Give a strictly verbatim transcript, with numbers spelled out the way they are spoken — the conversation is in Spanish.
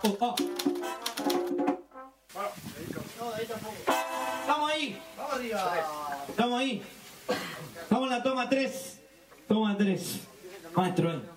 oh, oh. No, de ahí tampoco. Vamos ahí. Vamos arriba. Vamos ahí. Vamos a la toma tres. Toma tres. Maestro, eh.